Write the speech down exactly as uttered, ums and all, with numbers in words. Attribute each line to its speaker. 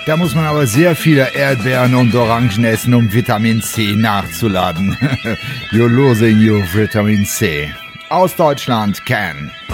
Speaker 1: Da muss man aber sehr viele Erdbeeren und Orangen essen, um Vitamin C nachzuladen. You're losing your Vitamin C. Aus Deutschland, Ken.